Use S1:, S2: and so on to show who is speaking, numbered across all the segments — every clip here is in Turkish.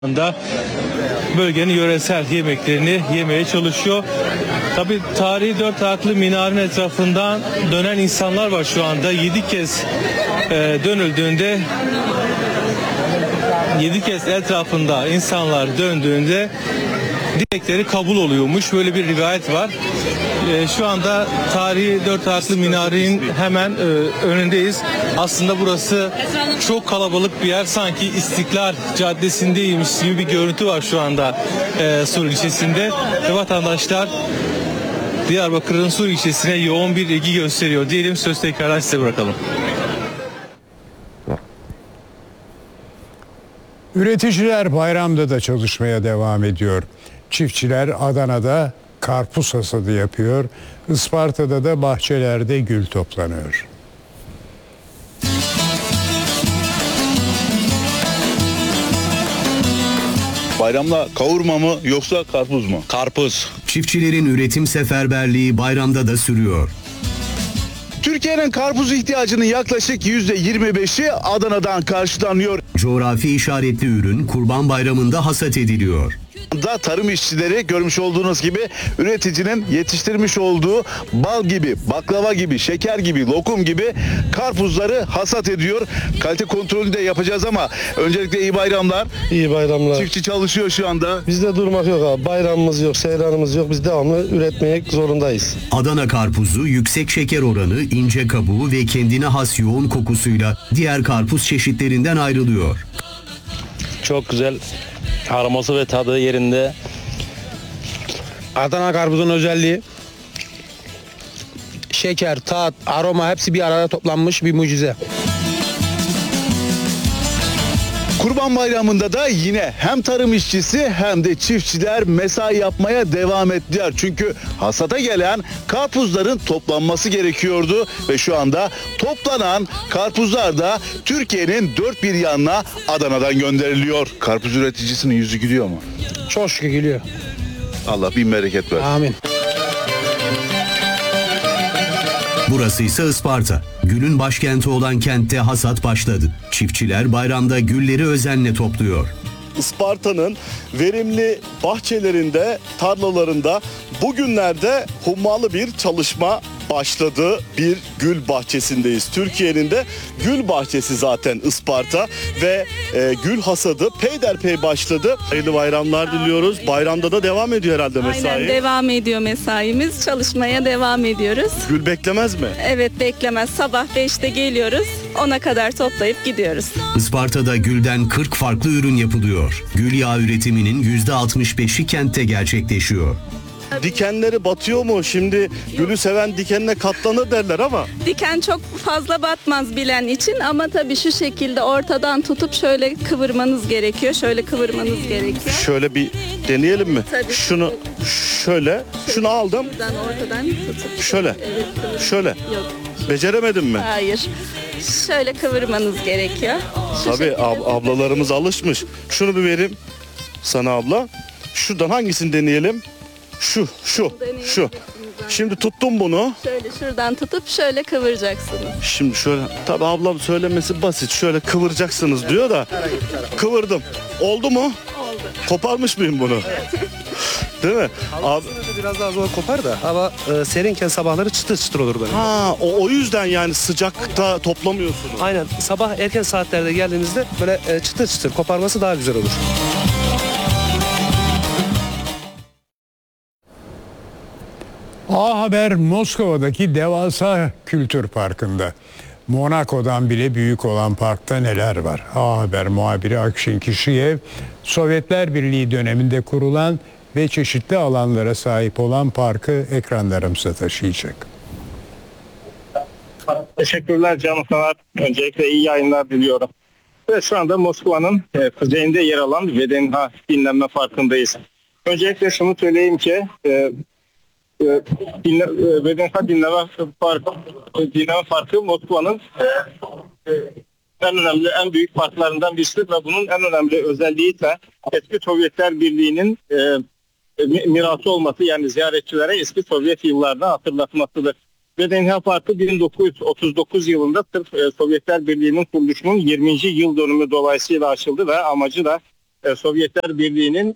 S1: da bölgenin yöresel yemeklerini yemeye çalışıyor. Tabii tarihi dört ayaklı minarenin etrafından dönen insanlar var şu anda. 7 kez dönüldüğünde 7 kez etrafında insanlar döndüğünde dilekleri kabul oluyormuş. Böyle bir rivayet var. Şu anda tarihi dört ayaklı minarenin hemen önündeyiz. Aslında burası çok kalabalık bir yer. Sanki İstiklal Caddesi'ndeymiş gibi bir görüntü var şu anda Sur ilçesinde. Ve vatandaşlar Diyarbakır'ın Sur ilçesine yoğun bir ilgi gösteriyor. Diyelim, söz tekrardan size bırakalım.
S2: Üreticiler bayramda da çalışmaya devam ediyor. Çiftçiler Adana'da karpuz hasadı yapıyor. Isparta'da da bahçelerde gül toplanıyor.
S3: Bayramla kavurma mı yoksa karpuz mu?
S4: Karpuz.
S5: Çiftçilerin üretim seferberliği bayramda da sürüyor.
S3: Türkiye'nin karpuz ihtiyacının yaklaşık %25'i Adana'dan karşılanıyor.
S5: Coğrafi işaretli ürün Kurban Bayramı'nda hasat ediliyor.
S3: Da tarım işçileri görmüş olduğunuz gibi üreticinin yetiştirmiş olduğu bal gibi, baklava gibi, şeker gibi, lokum gibi karpuzları hasat ediyor. Kalite kontrolü de yapacağız ama öncelikle iyi bayramlar.
S6: İyi bayramlar.
S3: Çiftçi çalışıyor şu anda.
S6: Bizde durmak yok abi. Bayramımız yok, seyranımız yok. Biz devamlı üretmek zorundayız.
S5: Adana karpuzu yüksek şeker oranı, ince kabuğu ve kendine has yoğun kokusuyla diğer karpuz çeşitlerinden ayrılıyor.
S4: Çok güzel. Aroması ve tadı yerinde.
S7: Adana karpuzun özelliği şeker, tat, aroma hepsi bir arada toplanmış bir mucize.
S3: Kurban Bayramı'nda da yine hem tarım işçisi hem de çiftçiler mesai yapmaya devam ettiler. Çünkü hasata gelen karpuzların toplanması gerekiyordu ve şu anda toplanan karpuzlar da Türkiye'nin dört bir yanına Adana'dan gönderiliyor. Karpuz üreticisinin yüzü gülüyor mu?
S7: Çok şükür geliyor.
S3: Allah bin bereket versin.
S7: Amin.
S5: Burası ise Isparta. Gülün başkenti olan kentte hasat başladı. Çiftçiler bayramda gülleri özenle topluyor.
S8: Isparta'nın verimli bahçelerinde, tarlalarında bugünlerde hummalı bir çalışma başladı. Bir gül bahçesindeyiz. Türkiye'nin de gül bahçesi zaten Isparta ve gül hasadı peyderpey başladı. Hayırlı bayramlar diliyoruz. Bayramda da devam ediyor herhalde mesai.
S9: Aynen, devam ediyor mesaimiz. Çalışmaya devam ediyoruz.
S8: Gül beklemez mi?
S9: Evet, beklemez. Sabah 5'te geliyoruz. 10'a kadar toplayıp gidiyoruz.
S5: Isparta'da gülden 40 farklı ürün yapılıyor. Gül yağı üretiminin %65'i kentte gerçekleşiyor.
S8: Dikenleri batıyor mu? Şimdi gülü seven dikenine katlanır derler ama.
S9: Diken çok fazla batmaz bilen için ama tabii şu şekilde ortadan tutup şöyle kıvırmanız gerekiyor. Şöyle kıvırmanız gerekiyor.
S8: Şöyle bir deneyelim mi?
S9: Tabii.
S8: Şunu şöyle, şunu aldım.
S9: Buradan ortadan tutup.
S8: Şöyle.
S9: Evet, kıvır.
S8: Şöyle.
S9: Yok.
S8: Beceremedim mi?
S9: Hayır. Şöyle kıvırmanız gerekiyor. Şu
S8: Tabii
S9: şekilde.
S8: ablalarımız alışmış. Şunu bir vereyim sana abla. Şuradan hangisini deneyelim? Şu. Şimdi tuttum bunu.
S9: Şöyle şuradan tutup şöyle kıvıracaksınız.
S8: Şimdi şöyle, tabii ablam söylemesi basit. Şöyle kıvıracaksınız diyor da. Kıvırdım. Oldu mu?
S9: Oldu.
S8: Koparmış mıyım bunu? Değil mi? Abi,
S6: Biraz daha zor kopar da ama serinken sabahları çıtır çıtır olur böyle.
S8: ha, o yüzden yani sıcakta toplamıyorsunuz.
S6: Aynen. Sabah erken saatlerde geldiğinizde böyle çıtır çıtır koparması daha güzel olur.
S2: A Haber Moskova'daki devasa kültür parkında. Monaco'dan bile büyük olan parkta neler var? A Haber muhabiri Akşin Kişiyev, Sovyetler Birliği döneminde kurulan ve çeşitli alanlara sahip olan parkı ekranlarımıza taşıyacak.
S10: Teşekkürler Can Sanat. Öncelikle iyi yayınlar diliyorum. Ve şu anda Moskova'nın kuzeyinde yer alan VDNH dinlenme parkındayız. Öncelikle şunu söyleyeyim ki VDNH dinlenme parkı Moskova'nın en önemli, en büyük parklarından birisidir ve bunun en önemli özelliği ise eski Sovyetler Birliği'nin mirası olması, yani ziyaretçilere eski Sovyet yıllarını hatırlatmasıdır. VDNH Parkı 1939 yılında sırf Sovyetler Birliği'nin kuruluşunun 20. yıl dönümü dolayısıyla açıldı ve amacı da Sovyetler Birliği'nin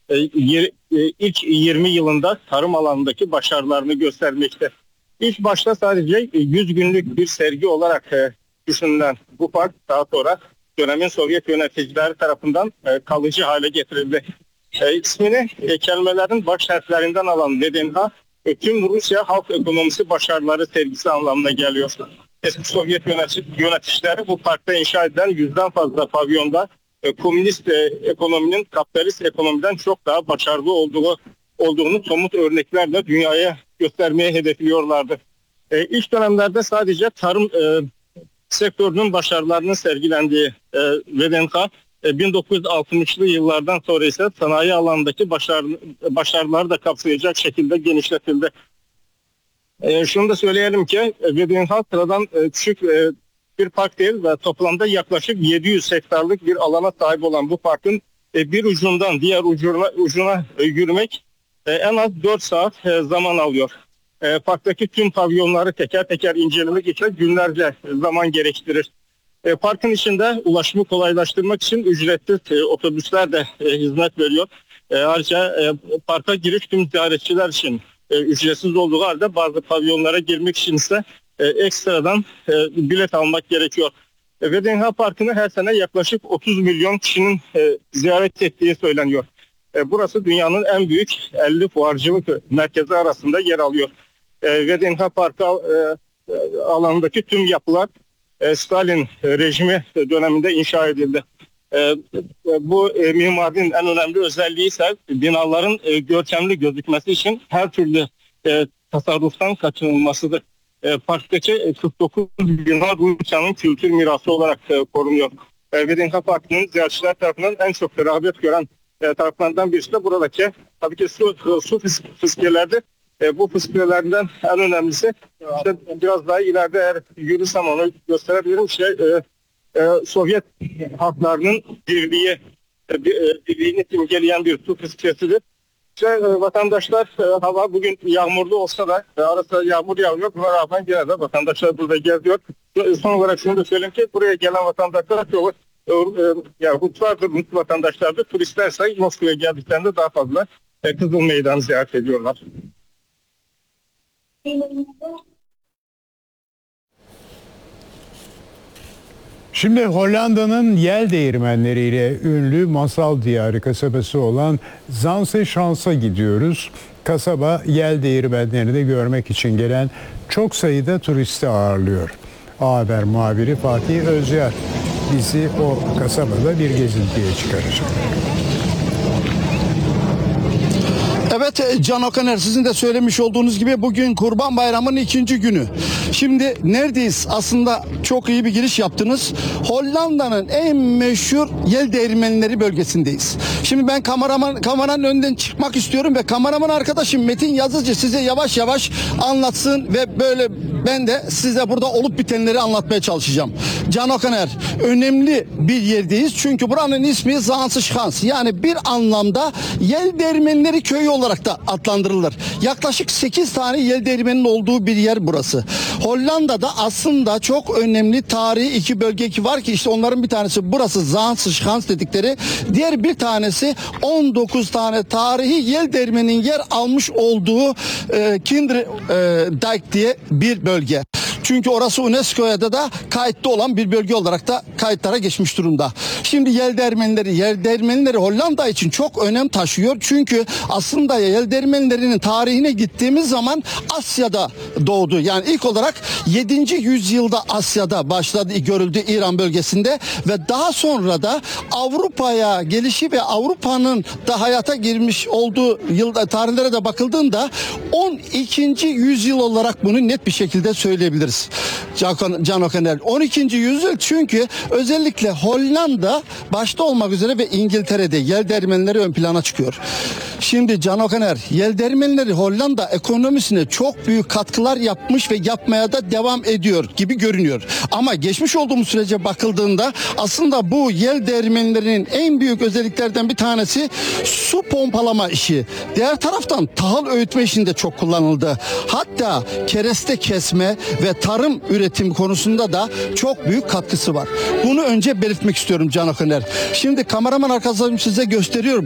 S10: ilk 20 yılında tarım alanındaki başarılarını göstermekte. İlk başta sadece 100 günlük bir sergi olarak düşünülen bu park daha sonra dönemin Sovyet yöneticileri tarafından kalıcı hale getirildi. İsmini kelimelerin baş harflerinden alan VDNH, tüm Rusya halk ekonomisi başarıları sergisi anlamına geliyor. Eski Sovyet yöneticileri bu parkta inşa edilen 100'den fazla pavyonda komünist ekonominin kapitalist ekonomiden çok daha başarılı olduğunu somut örneklerle dünyaya göstermeye hedefliyorlardı. İlk dönemlerde sadece tarım sektörünün başarılarının sergilendiği VDNH, 1960'lı yıllardan sonra ise sanayi alanındaki başarıları da kapsayacak şekilde genişletildi. Şunu da söyleyelim ki VDNH sıradan küçük bir park değil ve toplamda yaklaşık 700 hektarlık bir alana sahip olan bu parkın bir ucundan diğer ucuna yürümek en az 4 saat zaman alıyor. Parktaki tüm pavyonları teker teker incelemek için günlerce zaman gerektirir. Parkın içinde ulaşımı kolaylaştırmak için ücretli otobüsler de hizmet veriyor. Ayrıca parka giriş tüm ziyaretçiler için ücretsiz olduğu halde bazı pavyonlara girmek için ise ekstradan bilet almak gerekiyor. VDNH Parkı'nı her sene yaklaşık 30 milyon kişinin ziyaret ettiği söyleniyor. Burası dünyanın en büyük 50 fuarcılık merkezi arasında yer alıyor. VDNH Parkı alanındaki tüm yapılar Stalin rejimi döneminde inşa edildi. Bu mimarinin en önemli özelliği ise binaların görkemli gözükmesi için her türlü tasarruftan kaçınılmasıdır. Parktaki 49 bina Rusya'nın kültür mirası olarak korunuyor. VDNH Parkı'nın ziyaretçiler tarafından en çok rağbet gören taraflarından birisi de buradaki tabii ki su fıskiyelerdir. Bu fıskiyelerden en önemlisi işte biraz daha ileride eğer yürürsem onu gösterebilirim. Sovyet halklarının birliğini simgeleyen bir su fıskiyesidir. Vatandaşlar hava bugün yağmurlu olsa da arasında yağmur yağmıyor. Buna rağmen gene de vatandaşlar burada geziyor. Son olarak şunu da söyleyeyim ki buraya gelen vatandaşlar çoğu Ruslardır, Rus vatandaşlardır. Turistlerse Moskova'ya geldiklerinde daha fazla Kızıl Meydanı ziyaret ediyorlar.
S2: Şimdi Hollanda'nın yel değirmenleriyle ünlü masal diyarı kasabası olan Zandvoort'a gidiyoruz. Kasaba yel değirmenlerini de görmek için gelen çok sayıda turisti ağırlıyor. A Haber muhabiri Fatih Özyar bizi o kasabada bir gezintiye çıkaracak.
S11: Evet Can Okaner, sizin de söylemiş olduğunuz gibi bugün Kurban Bayramı'nın 2. günü. Şimdi neredeyiz? Aslında çok iyi bir giriş yaptınız. Hollanda'nın en meşhur yel değirmenleri bölgesindeyiz. Şimdi ben kameranın önünden çıkmak istiyorum ve kameraman arkadaşım Metin Yazıcı size yavaş yavaş anlatsın ve böyle ben de size burada olup bitenleri anlatmaya çalışacağım. Can Okaner, önemli bir yerdeyiz çünkü buranın ismi Zandvoort, yani bir anlamda yel değirmenleri köyü olarak da adlandırılır. Yaklaşık 8 tane yel değirmeninin olduğu bir yer burası. Hollanda'da aslında çok önemli tarihi 2 bölge var ki işte onların bir tanesi burası Zandvoort dedikleri. Diğer bir tanesi 19 tane tarihi yel değirmeninin yer almış olduğu Kinderdijk diye bir bölge. Çünkü orası UNESCO'ya da kayıtlı olan bir bölge olarak da kayıtlara geçmiş durumda. Şimdi yel değirmenleri Hollanda için çok önem taşıyor. Çünkü aslında yel değirmenlerinin tarihine gittiğimiz zaman Asya'da doğdu. Yani ilk olarak 7. yüzyılda Asya'da başladı, görüldü İran bölgesinde ve daha sonra da Avrupa'ya gelişi ve Avrupa'nın da hayata girmiş olduğu tarihlere de bakıldığında 12. yüzyıl olarak bunu net bir şekilde söyleyebiliriz. Can Okaner, 12. yüzyıl çünkü özellikle Hollanda başta olmak üzere ve İngiltere'de yel değirmenleri ön plana çıkıyor. Şimdi Can Okaner, yel değirmenleri Hollanda ekonomisine çok büyük katkılar yapmış ve yapmaya da devam ediyor gibi görünüyor. Ama geçmiş olduğumuz sürece bakıldığında aslında bu yel değirmenlerinin en büyük özelliklerden bir tanesi su pompalama işi. Diğer taraftan tahıl öğütme işinde çok kullanıldı. Hatta kereste kesme ve tarım üretimi konusunda da çok büyük katkısı var. Bunu önce belirtmek istiyorum Can Akıner. Şimdi kameraman arkadaşlarım size gösteriyor.